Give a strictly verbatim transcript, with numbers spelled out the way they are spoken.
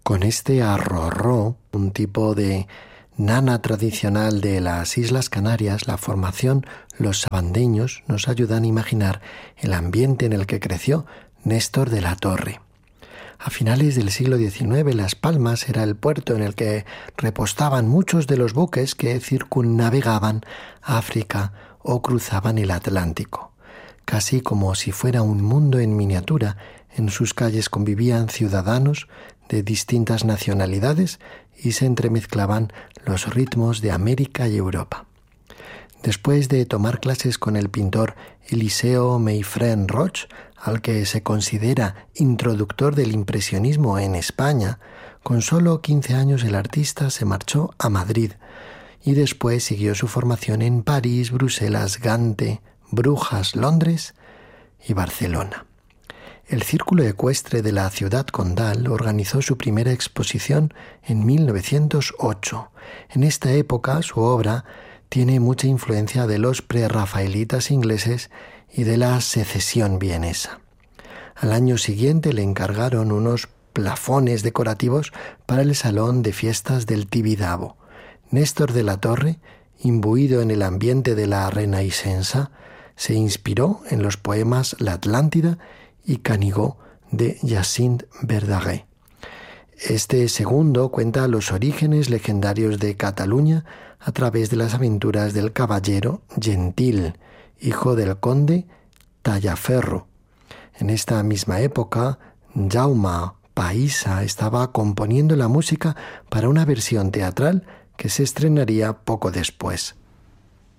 Con este arrorró, un tipo de nana tradicional de las Islas Canarias, la formación Los Sabandeños nos ayudan a imaginar el ambiente en el que creció Néstor de la Torre. A finales del siglo diecinueve, Las Palmas era el puerto en el que repostaban muchos de los buques que circunnavegaban África o cruzaban el Atlántico. Casi como si fuera un mundo en miniatura, en sus calles convivían ciudadanos de distintas nacionalidades y se entremezclaban los ritmos de América y Europa. Después de tomar clases con el pintor Eliseo Meifrén Roch, al que se considera introductor del impresionismo en España, con solo quince años el artista se marchó a Madrid y después siguió su formación en París, Bruselas, Gante, Brujas, Londres y Barcelona. El Círculo Ecuestre de la ciudad condal organizó su primera exposición en mil novecientos ocho. En esta época su obra tiene mucha influencia de los prerrafaelitas ingleses y de la secesión vienesa. Al año siguiente le encargaron unos plafones decorativos para el salón de fiestas del Tibidabo. Néstor de la Torre, imbuido en el ambiente de la Renaissance, se inspiró en los poemas La Atlántida y Canigó de Jacinthe Verdaguer. Este segundo cuenta los orígenes legendarios de Cataluña a través de las aventuras del caballero Gentil, hijo del conde Tallaferro. En esta misma época, Jaume Païssa estaba componiendo la música para una versión teatral que se estrenaría poco después.